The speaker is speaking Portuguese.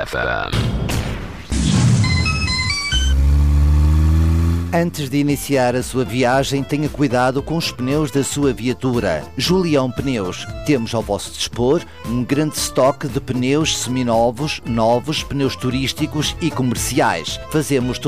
FM. Antes de iniciar a sua viagem, tenha cuidado com os pneus da sua viatura. Julião Pneus. Temos ao vosso dispor um grande estoque de pneus seminovos, novos, pneus turísticos e comerciais. Fazemos